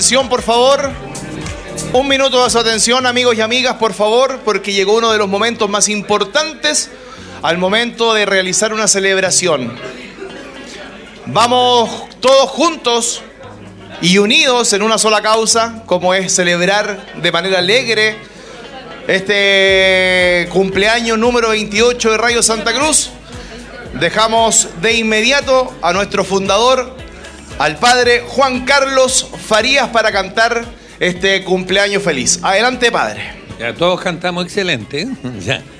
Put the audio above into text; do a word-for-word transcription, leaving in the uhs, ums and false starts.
atención, por favor. Un minuto de su atención, amigos y amigas, por favor, porque llegó uno de los momentos más importantes al momento de realizar una celebración. Vamos todos juntos y unidos en una sola causa, como es celebrar de manera alegre este cumpleaños número veintiocho de Radio Santa Cruz. Dejamos de inmediato a nuestro fundador, al padre Juan Carlos Farías, para cantar este cumpleaños feliz. Adelante, padre. Ya todos cantamos excelente, ¿eh? Ya.